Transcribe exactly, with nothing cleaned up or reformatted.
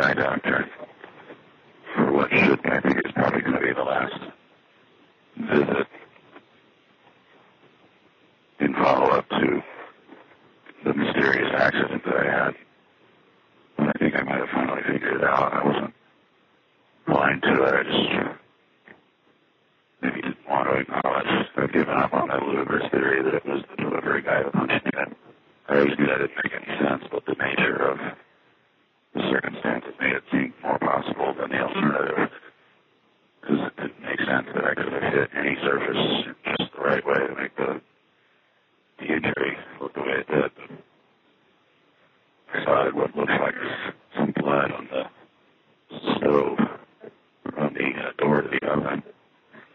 eye doctor for what should, I think, is probably going to be the last visit in follow-up to the mysterious accident that I had. And I think I might have finally figured it out. I wasn't blind to it. I just maybe didn't want to acknowledge. I've given up on that ludicrous theory that it was the delivery guy that punched me. I always knew that didn't make any sense, but the nature of the circumstances made it seem more possible than the alternative. Because it didn't make sense that I could have hit any surface just the right way to make the